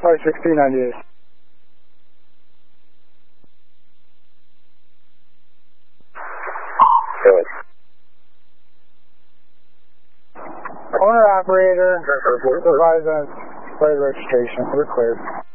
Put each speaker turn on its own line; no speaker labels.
Sorry, 1698.
Good.
Owner operator, provide plate registration. We're cleared.